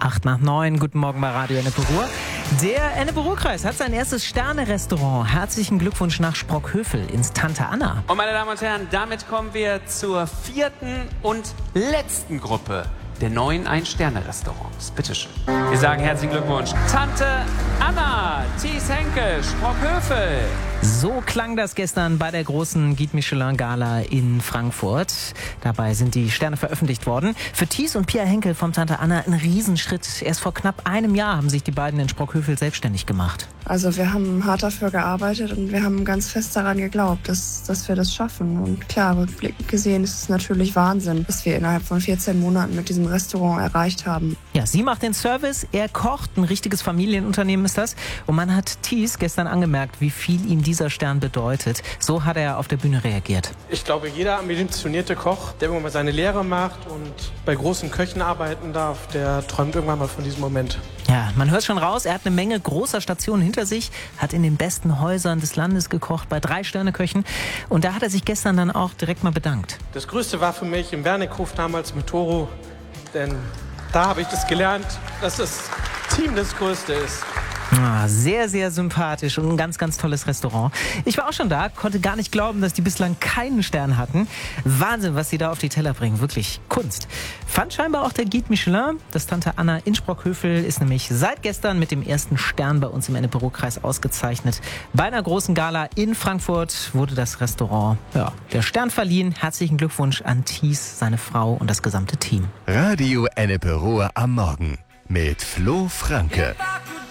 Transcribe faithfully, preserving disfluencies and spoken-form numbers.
Acht nach neun, guten Morgen bei Radio Ennepe-Ruhr. Der Ennepe-Ruhr-Kreis hat sein erstes Sterne-Restaurant. Herzlichen Glückwunsch nach Sprockhövel ins Tante Anna. Und meine Damen und Herren, damit kommen wir zur vierten und letzten Gruppe der neuen Ein-Sterne-Restaurants. Bitteschön. Wir sagen herzlichen Glückwunsch. Tante Anna, Thies Henkel, Sprockhövel. So klang das gestern bei der großen Guide Michelin Gala in Frankfurt. Dabei sind die Sterne veröffentlicht worden. Für Thies und Pia Henkel vom Tante Anna ein Riesenschritt. Erst vor knapp einem Jahr haben sich die beiden in Sprockhövel selbstständig gemacht. Also wir haben hart dafür gearbeitet und wir haben ganz fest daran geglaubt, dass, dass wir das schaffen. Und klar, rückblickend gesehen ist es natürlich Wahnsinn, was wir innerhalb von vierzehn Monaten mit diesem Restaurant erreicht haben. Ja, sie macht den Service, er kocht. Ein richtiges Familienunternehmen ist das. Und man hat Thies gestern angemerkt, wie viel ihm dieser Stern bedeutet. So hat er auf der Bühne reagiert. Ich glaube, jeder ambitionierte Koch, der irgendwann mal seine Lehre macht und bei großen Köchen arbeiten darf, der träumt irgendwann mal von diesem Moment. Ja, man hört schon raus, er hat eine Menge großer Stationen hinter sich, hat in den besten Häusern des Landes gekocht, bei Drei-Sterne-Köchen. Und da hat er sich gestern dann auch direkt mal bedankt. Das Größte war für mich im Wernickhof damals mit Toro, denn da habe ich das gelernt, dass das Team das Größte ist. Ah, sehr, sehr sympathisch und ein ganz, ganz tolles Restaurant. Ich war auch schon da, konnte gar nicht glauben, dass die bislang keinen Stern hatten. Wahnsinn, was sie da auf die Teller bringen. Wirklich Kunst. Fand scheinbar auch der Guide Michelin. Das Tante Anna in Sprockhövel ist nämlich seit gestern mit dem ersten Stern bei uns im Ennepe-Ruhr-Kreis ausgezeichnet. Bei einer großen Gala in Frankfurt wurde das Restaurant, ja, der Stern verliehen. Herzlichen Glückwunsch an Thies, seine Frau und das gesamte Team. Radio Ennepe-Ruhr am Morgen mit Flo Franke.